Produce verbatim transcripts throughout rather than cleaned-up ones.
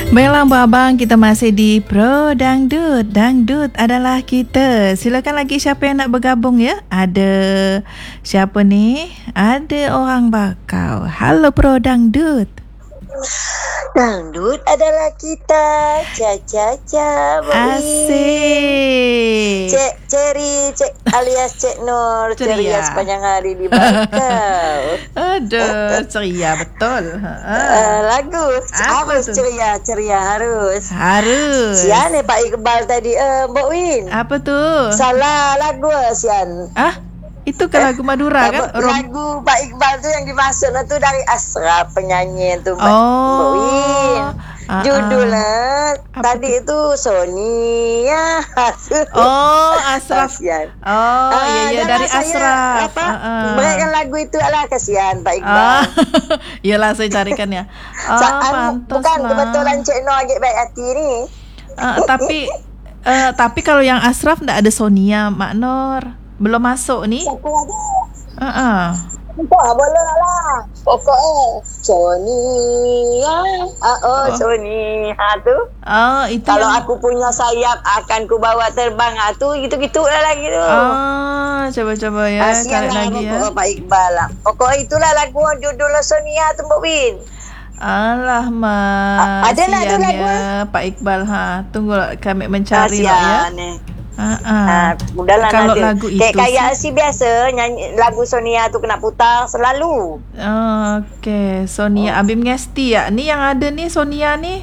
Baiklah abang, kita masih di Pro Dangdut. Dangdut adalah kita. Silakan lagi siapa yang nak bergabung ya. Ada siapa ni? Ada orang bakau. Halo Pro Dangdut. Dangdut adalah kita. Caca-caca. Asyik. Cek Ceri, Cek alias Cek Nur. Ceria sepanjang hari di bakau. Aduh, ceria betul. Uh, lagu Apa harus tu? ceria, ceria harus. Harus. Sian eh Pak Iqbal tadi. Uh, Mbak Win. Apa tu? Salah lagu ah, Sian. Ah, itu kan lagu Madura kan? Rom- lagu Pak Iqbal tu yang dimaksud tu dari Asra penyanyi tu Mbak, Oh. Mbak Win. Ah, Judulnya Apa tadi itu Sonia. Oh, Asraf. Kasihan. Oh, Ah, iya iya jangan dari saya, Asraf. Apa? Ah, ah. Berikan lagu itu adalah kasihan Pak Iqbal. Ah, iyalah saya carikan ya. Oh, Sa- anu, pantas bukan lah. kebetulan Cik Noh agak baik hati ni. Ah, tapi eh, tapi kalau yang Asraf ndak ada Sonia, Mak Nur. Belum masuk ni. Siapa ada? Ah, ah. Tak boleh lah. Pokoknya Sonia. Ah, oh, Oh. Sonia tu. Oh, itu Kalau yang... aku punya sayap akan ku bawa terbang. Ah, tu gitu-gitu lah lagi tu. Ah, coba-coba ya, Kasihan cari lah lagi ya. pokok Pak Iqbal lah. Pokoknya itulah lagu judul Sonia tu Mbak Win. Alah, A- ada lah tu Sian lagu, ya, Pak Iqbal ha. Tunggu kami mencari lah ya. Kasihan ni. Ah, ah. Ah, udahlah Kalau nanti. lagu itu Kayak kayak sih. si biasa nyanyi lagu Sonia tu kena putar selalu. Oh, okey, Sonia Abim Ngesti ya. Ni yang ada ni Sonia ni.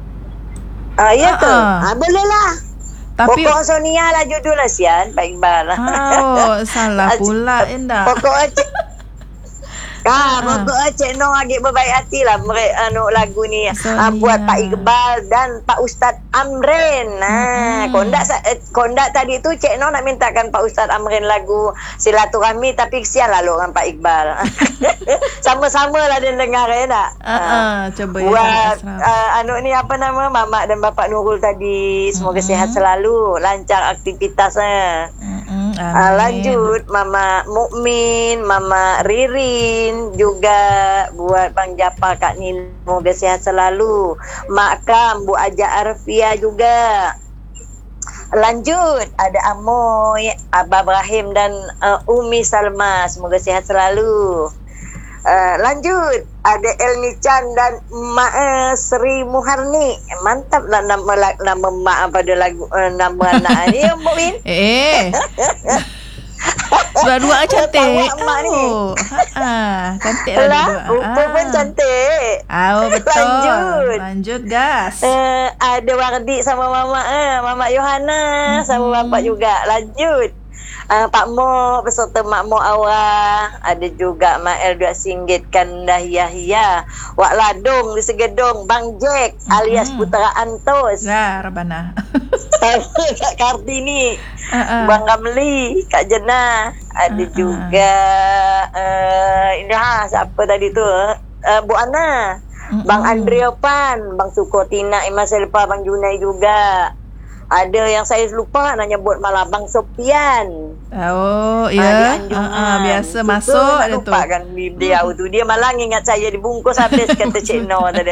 Ah, ya tu. Ah, ah. Ah, boleh lah. Tapi Pokok Sonia lah judul lah Sian Pak Iqbal. oh, salah pula endak. Pokok Ah, Ah. pokok Cik Noh agak berbaik hati lah mereka anu lagu ni ah, Sonia. buat Pak Iqbal dan Pak Ustaz Amrin. Nah, Mm-mm. kondak sa- eh, kondak tadi tu Cik Noh nak mintakan Pak Ustaz Amrin lagu Silaturahmi tapi kesian lah lo dengan Pak Iqbal. Sama-sama lah dia dengar ya tak? Ah, ah, coba ya. Buat Asraf. uh, anu ni apa nama Mamak dan Bapak Nurul tadi semoga Mm-mm. sihat selalu, lancar aktivitasnya. Mm-mm, Ah, amin. lanjut Mama Mukmin, Mama Ririn, juga buat Bang Japar, Kak Nil, semoga sihat selalu. Mak Kam, Bu Aja Arfia juga. Lanjut ada Amoy, Abah Ibrahim dan uh, Umi Salma, semoga sihat selalu. Uh, lanjut ada Elmi Chan dan Mak uh, Sri Muharni. Mantap lah nama nama mak pada lagu uh, nama anak ni ya Mbak Win. Eh. Dua-dua cantik. Tahu mak ni. Oh. Ha, cantik lah Alah, dua-dua. rupa pun cantik. Ah, oh, betul. Lanjut. Lanjut gas. Uh, ada Wardi sama Mama eh, Mama Yohana Mm-hmm. sama Bapak juga. Lanjut. Uh, Pak Mo beserta Mak Mo Awah, ada juga Mak El Dua Singgit Kandah Yahya, Wak Ladong di Segedong, Bang Jack alias Mm-hmm. Putera Antos, Nah, Rabana. Kak Kartini, Ah, ah. Bang Ramli, Kak Jenah, ada Uh-uh. juga uh, ini ha siapa tadi tu? Uh, Bu Ana, Mm-mm. Bang Andrea Pan, Bang Suko Tina, Imas Selpa, Bang Junai juga. Ada yang saya lupa nak nyebut malah Bang Sopian. Oh, Ah, di ya. Anjungan. Ah, ah, biasa Suka masuk nak dia tu. lupa kan dia tu. Dia malah ingat saya dibungkus habis kata Cik Noh tadi.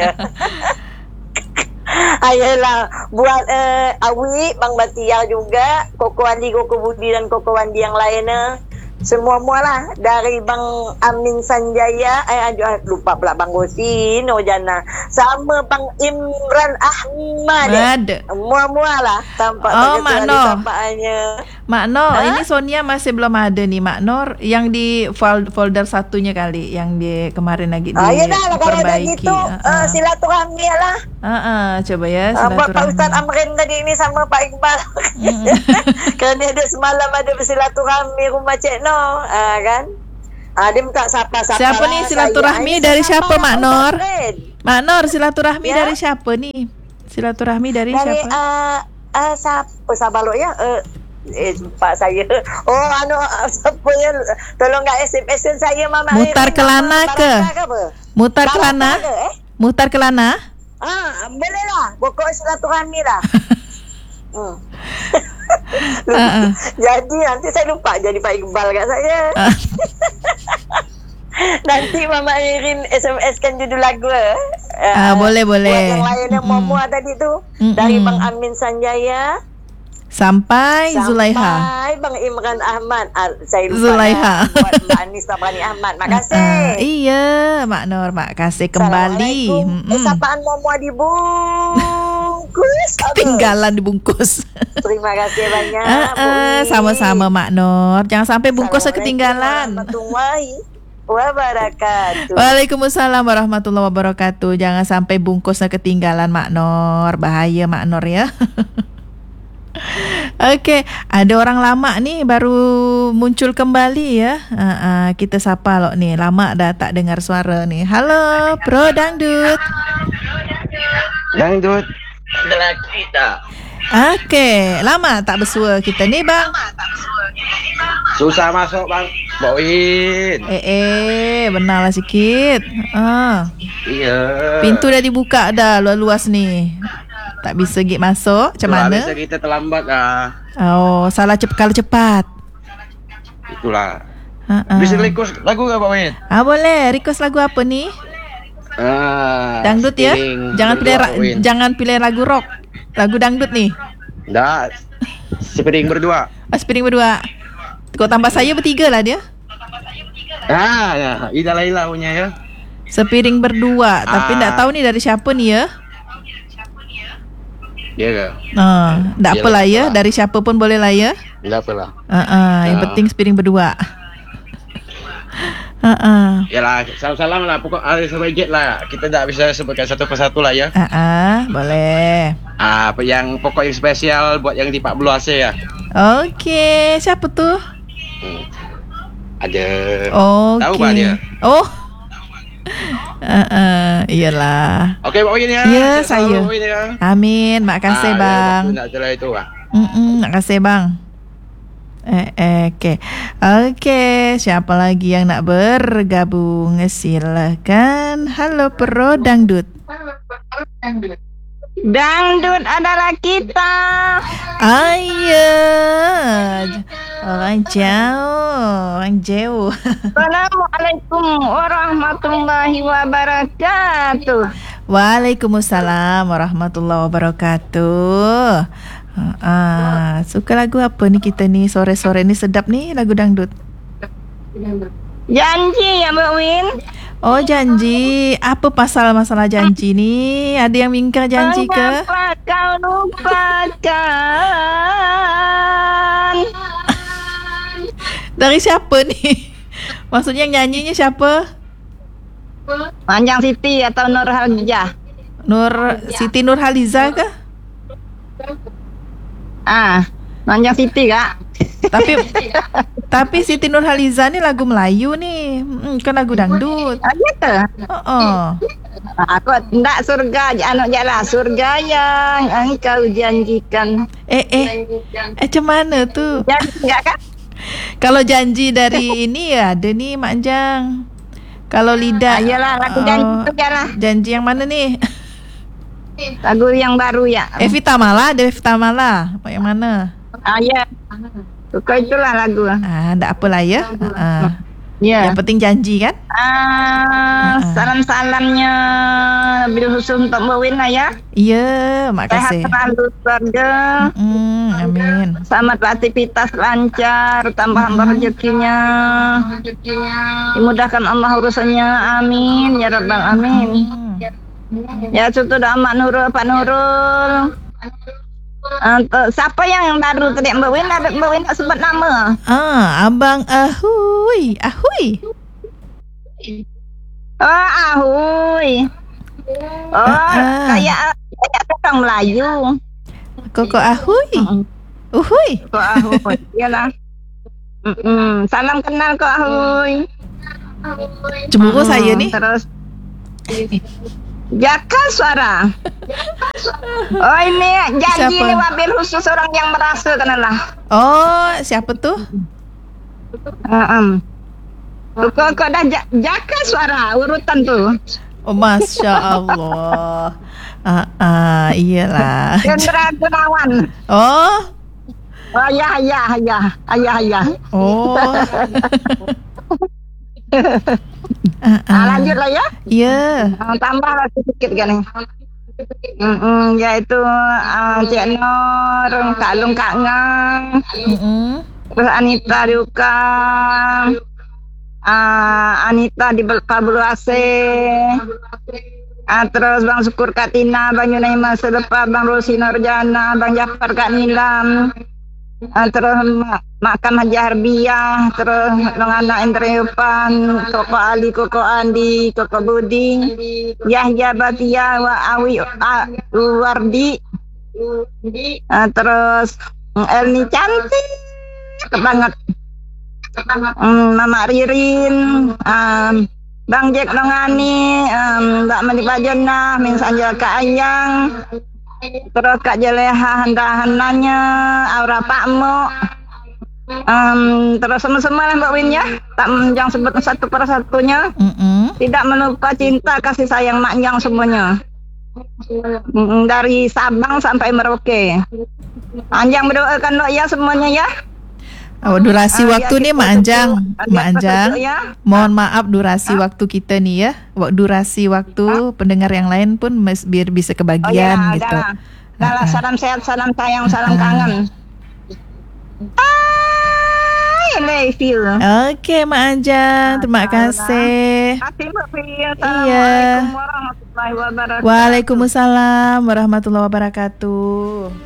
Ayolah buat uh, Awi, Bang Batiar juga, Koko Wandi, Koko Budi dan Koko Wandi yang lainnya. Semua-mua lah dari Bang Amin Sanjaya, eh aduh, lupa pula Bang Gosin, Ojana, sama Bang Imran Ahmad. Ada. Semua-mua lah tampak Oh, Mak Noh. tampaknya. Mak Nur, Ha? ini Sonia masih belum ada nih Mak Nur. Yang di fol- folder satunya kali, yang di kemarin lagi Ah, ya dah lah kalau dah diperbaiki. gitu uh, silaturahmi lah. Ah, ah, coba ya Uh, buat Pak silaturahmi. Ustaz Amrin tadi ini sama Pak Iqbal. Kerana dia semalam ada bersilaturahmi rumah Cik Noh, uh, kan? Ah, dia minta siapa-siapa. Siapa lah, ni saya. silaturahmi Ini dari siapa, Mak Pak Nur? Amrin. Mak Nur, silaturahmi Ya. dari siapa nih? Silaturahmi dari, Dari siapa? uh, uh, siapa sabar lo ya? Uh, eh lupa saya. Oh anu uh, siapa ya? Tolong enggak S M S kan saya Mama Mutar Irin, Kelana Mama ke? Baraka apa? Mutar Baraka Kelana? ke, eh? Mutar Kelana? Ah, boleh lah. Pokok silaturahmi lah. hmm. Ah, ah. Jadi nanti saya lupa jadi Pak Iqbal kat saya. Ah. Nanti Mama Ririn S M S kan judul lagu. Ah, boleh boleh. Buat yang lain yang Mm-mm. Muamua tadi tu. Mm-mm. Dari Bang Amin Sanjaya Sampai, sampai Zulaiha. Sampai Bang Imran Ahmad. Ah, saya lupa Zulaiha. dah buat Mbak Anis Tabrani Ahmad. Makasih. Uh, iya, Mak Nur, mak kasih kembali. Assalamualaikum. Eh, sapaan Muamua dibungkus. Ketinggalan dibungkus. Terima kasih banyak. Uh, Bu uh, Wi. sama-sama Mak Nur. Jangan sampai bungkusnya ketinggalan. Warahmatullahi wabarakatuh. Waalaikumsalam warahmatullahi wabarakatuh. Jangan sampai bungkusnya ketinggalan Mak Nur. Bahaya Mak Nur ya. Okey, ada orang lama ni baru muncul kembali ya. Uh, uh, kita sapa loh ni. Lama dah tak dengar suara ni. Halo, Pro Dangdut. Dangdut adalah kita. Okey, lama tak bersua kita ni bang. Susah masuk bang, Mbak Win. Eh eh, benarlah sikit. Ah, Iya. pintu dah dibuka dah luas-luas ni. Tak bisa gig masuk. Macam mana? Itulah, kita terlambat lah. Oh, salah cep kalau cepat. Itulah. Ha ah. Bisa request lagu ke Mbak Win? Ah boleh. Request lagu apa ni? Ah, Dangdut ya. Sepiring Jangan pilih berdua, ra- Mbak Win. jangan pilih lagu rock. Lagu dangdut ni. Dah. Sepiring berdua. Ah, Sepiring berdua. Kau tambah saya bertiga lah dia. Ah, ya. Ida Laila punya ya. Sepiring berdua. Tapi Ah. tak tahu ni dari siapa ni ya. Ya ke? Ah, tak Yalah, apalah ya. apalah. Dari siapa pun boleh lah ya. Enggak apalah. Ah, ah, yang Ah. penting sepiring berdua. Ah, ah. Yalah, salam-salam lah. Pokok ada sebajet lah. Kita tak bisa sebutkan satu persatu lah ya. Ah, ah, boleh. Ah, apa yang pokok yang spesial buat yang di empat belas A ya. Okey, siapa tu? Hmm. Ada. Okey. Tahu tak dia? Oh. Ah, ah, iyalah. Okey, Mbak Win ya. Ya, Sihat selalu, saya. Mbak Win ya. Amin, makasih Ah, bang. Ya, nak celah itu lah. Mm-mm, makasih bang. Eh, eh, okey. Okey, siapa lagi yang nak bergabung? Silakan. Halo Pro Dangdut. Dangdut adalah kita. Ayah. Orang jauh, orang jauh. Assalamualaikum warahmatullahi wabarakatuh. Waalaikumsalam warahmatullahi wabarakatuh. Ah, ah, suka lagu apa ni kita ni sore-sore ni sedap ni lagu dangdut. Janji ya Mbak Win. Oh janji, apa pasal masalah janji ni? Ada yang mingkar janji ke? Mengapa kau lupakan? Dari siapa ni? Maksudnya yang nyanyinya siapa? Panjang Siti atau Nurhaliza? Nur Siti Nurhaliza ke? Ah, Panjang Siti kak. Tapi tapi Siti Nurhaliza ni lagu Melayu ni. Hmm, kan lagu dangdut. Ah, gitu. Oh, oh. Aku tak surga, anak jalan surga yang engkau janjikan. Eh eh. Eh macam mana tu? Janji enggak kak? Kalau janji dari ini ya ada ni Mak Jang. Kalau lidah. Ah, iyalah, lagu janji tu jalan. Janji yang mana ni? Lagu yang baru ya. Evita Mala, ada Evita Mala. Yang mana? Ah ya. Suka itulah lagu. Ah, tak apalah ya. Ah. Ya. Yang penting janji kan? Ah, salam-salamnya bil khusus untuk Mbak Win lah ya. Iya, mak Sehat kasih. selalu keluarga. Hmm, amin. Selamat aktivitas lancar, tambah rezekinya. Dimudahkan Allah urusannya. Amin ya rabbal amin. Hmm. Ya sudah dah Mak Nurul, Pak Nurul. Uh, siapa yang baru tadi Mbak Win? Ada Mbak Win tak sebut nama. Ah, Abang Ahui. Ahui. Oh, ahui. Oh, Ah. kayak kayak orang Melayu. Koko Ahui. Uhui. Kok ahui. Iyalah. Mm-mm. Salam kenal kok ahui. Cemburu Mm, saya ni. Terus Jaka suara. Oh ini janji Siapa? ini wabil khusus orang yang merasa kenalah. Oh, siapa tu? Um. Kok kok dah ja- Jaka suara urutan tu. Oh, Masya Allah. Ah, ah, iyalah. Hendra Gunawan. Oh, Oh ya ya ya. Ayah ayah. oh. Ah, Ah, ah. lanjutlah ya. Ya. Ah, tambahlah sedikit kan nih. Mm-mm, yaitu ah, Cik Nur, Kak Lung, Kak Ngang, Mm-mm. terus Anita juga, ah, Anita di Pabuluase, ah, terus Bang Syukur Kak Tina, Bang Yunai Masa Depan, Bang Rosi Nurjana, Bang Jafar Kak Nilam, ah, terus Mak- Makam Haji Harbiah, terus Nong Anak Indriupan, Koko Ali, Koko Andi, Koko Budi, Yahya Batia, Wa Awi A- Wardi, ah, terus mm, Elni cantik banget. Hmm, Mama Ririn, um, Bang Jack Nongani, um, Mbak Menik Bajana, Min Sanjal Kak Ayang, terus Kak Jeleha Handahananya, Aura Pakmo, um, terus semua-semua lah Mbak Win ya, tak menjang sebut satu persatunya, Mm-mm. tidak melupa cinta kasih sayang maknyang semuanya. Mm, dari Sabang sampai Merauke. Anjang berdoakan doa ya semuanya ya. Oh, durasi Ah, waktu ya, nih kita Mak Anjang. setuju. Mak Ada Anjang. setuju ya. Mohon maaf durasi waktu kita nih ya. Wak- Durasi waktu pendengar yang lain pun mes- biar bisa Oh ya, kebagian gitu. adalah. Adalah Ah, ah. salam sehat, salam sayang, salam Ah. kangen. I love you. Oke Mak Anjang, terima kasih. Terima kasih Mbak Fir. Iya. Assalamualaikum warahmatullahi wabarakatuh. Waalaikumsalam warahmatullahi wabarakatuh.